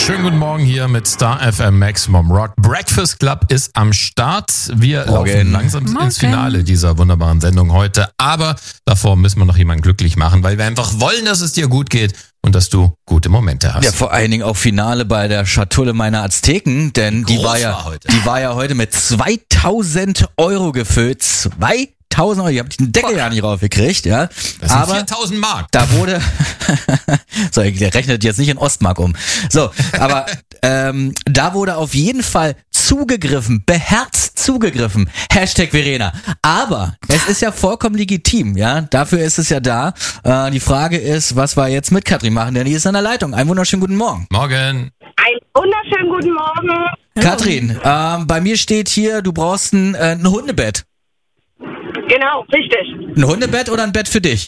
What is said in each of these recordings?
Schönen guten Morgen hier mit Star FM Maximum Rock. Breakfast Club ist am Start. Wir laufen langsam ins Finale dieser wunderbaren Sendung heute. Aber davor müssen wir noch jemanden glücklich machen, weil wir einfach wollen, dass es dir gut geht und dass du gute Momente hast. Ja, vor allen Dingen auch Finale bei der Schatulle meiner Azteken, denn die war ja heute mit 2000 Euro gefüllt. 2000 Euro, ihr habt den Deckel ja nicht raufgekriegt, ja. Das sind 4000 Mark. Da wurde, so, ihr rechnet jetzt nicht in Ostmark um. So, aber da wurde auf jeden Fall zugegriffen, beherzt zugegriffen. Hashtag Verena. Aber es ist ja vollkommen legitim, ja. Dafür ist es ja da. Die Frage ist, was wir jetzt mit Katrin machen, denn die ist an der Leitung. Einen wunderschönen guten Morgen. Morgen. Einen wunderschönen guten Morgen. Katrin, bei mir steht hier, du brauchst ein Hundebett. Genau, richtig. Ein Hundebett oder ein Bett für dich?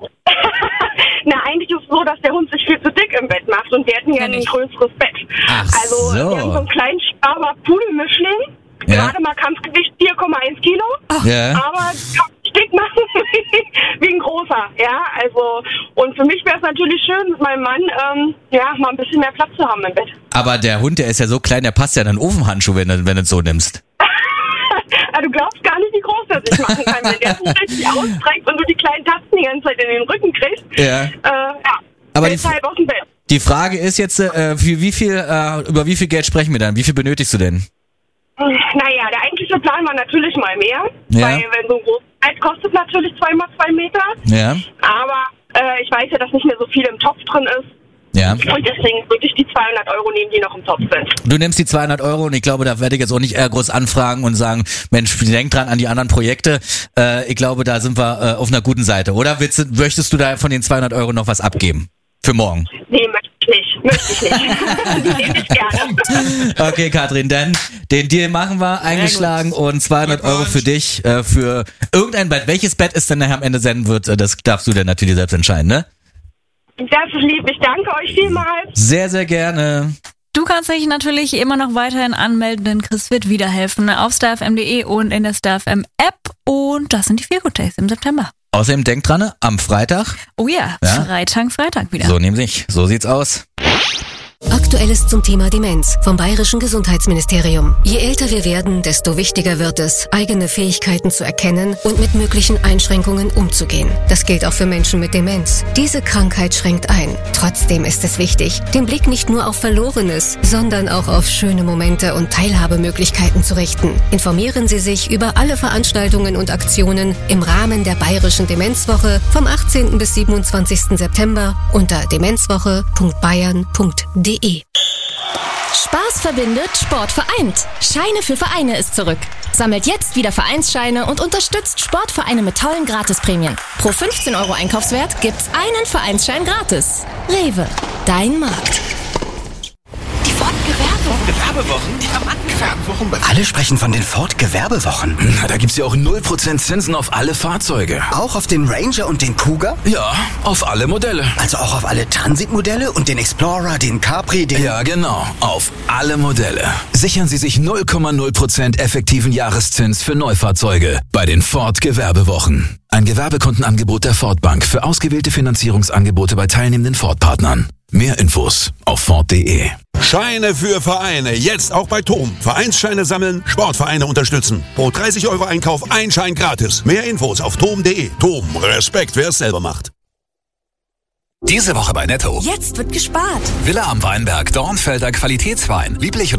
Na, eigentlich ist es so, dass der Hund sich viel zu dick im Bett macht und wir hätten ja ein größeres Bett. Ach also, so. wir haben so einen kleinen Sparber Pudelmischling. Ja. Gerade mal Kampfgewicht 4,1 Kilo. Ja. Aber kann dick machen wie ein großer. Ja, also, und für mich wäre es natürlich schön, mit meinem Mann, mal ein bisschen mehr Platz zu haben im Bett. Aber der Hund, der ist ja so klein, der passt ja in einen Ofenhandschuh, wenn du es so nimmst. Du glaubst gar nicht, wie groß der sich machen kann, wenn der sich richtig ausstreckt und du die kleinen Tasten die ganze Zeit in den Rücken kriegst. Ja. Aber deshalb aus dem Bett. Die Frage ist jetzt, über wie viel Geld sprechen wir dann? Wie viel benötigst du denn? Naja, der eigentliche Plan war natürlich mal mehr, Ja. weil wenn so ein großes Bett kostet natürlich 2x2 Meter. Ja. Aber ich weiß ja, dass nicht mehr so viel im Topf drin ist. Ja. Und deswegen würde ich die 200 Euro nehmen, die noch im Topf sind. Du nimmst die 200 Euro und ich glaube, da werde ich jetzt auch nicht groß anfragen und sagen, Mensch, denk dran an die anderen Projekte. Ich glaube, da sind wir auf einer guten Seite. Oder möchtest du da von den 200 Euro noch was abgeben? Für morgen? Nee, möchte ich nicht. Die nehme ich gerne. Okay, Katrin, dann den Deal machen wir, eingeschlagen und 200 Euro für dich, für irgendein Bett. Welches Bett es denn nachher am Ende senden wird, das darfst du dann natürlich selbst entscheiden, ne? Das ist lieb. Ich danke euch vielmals. Sehr, sehr gerne. Du kannst dich natürlich immer noch weiterhin anmelden, denn Chris wird wieder helfen auf starfm.de und in der StarFM App. Und das sind die Feelgood Days im September. Außerdem denk dran, am Freitag. Oh ja, Freitag wieder. So nämlich, so sieht's aus. Aktuelles zum Thema Demenz vom Bayerischen Gesundheitsministerium. Je älter wir werden, desto wichtiger wird es, eigene Fähigkeiten zu erkennen und mit möglichen Einschränkungen umzugehen. Das gilt auch für Menschen mit Demenz. Diese Krankheit schränkt ein. Trotzdem ist es wichtig, den Blick nicht nur auf Verlorenes, sondern auch auf schöne Momente und Teilhabemöglichkeiten zu richten. Informieren Sie sich über alle Veranstaltungen und Aktionen im Rahmen der Bayerischen Demenzwoche vom 18. bis 27. September unter demenzwoche.bayern.de. Spaß verbindet, Sport vereint. Scheine für Vereine ist zurück. Sammelt jetzt wieder Vereinsscheine und unterstützt Sportvereine mit tollen Gratisprämien. Pro 15 Euro Einkaufswert gibt's einen Vereinsschein gratis. Rewe, dein Markt. Die Ford-Gewerbewochen? Die haben Gewerbewochen. Alle sprechen von den Ford-Gewerbewochen. Na, da gibt's ja auch 0% Zinsen auf alle Fahrzeuge. Auch auf den Ranger und den Kuga? Ja, auf alle Modelle. Also auch auf alle Transitmodelle und den Explorer, den Capri, den... Ja, genau. Auf alle Modelle. Sichern Sie sich 0,0% effektiven Jahreszins für Neufahrzeuge bei den Ford-Gewerbewochen. Ein Gewerbekundenangebot der Ford Bank für ausgewählte Finanzierungsangebote bei teilnehmenden Ford-Partnern. Mehr Infos auf Ford.de. Scheine für Vereine, jetzt auch bei TOM. Vereinsscheine sammeln, Sportvereine unterstützen. Pro 30 Euro Einkauf ein Schein gratis. Mehr Infos auf TOM.de. TOM, Respekt, wer es selber macht. Diese Woche bei Netto. Jetzt wird gespart. Villa am Weinberg, Dornfelder Qualitätswein. Lieblich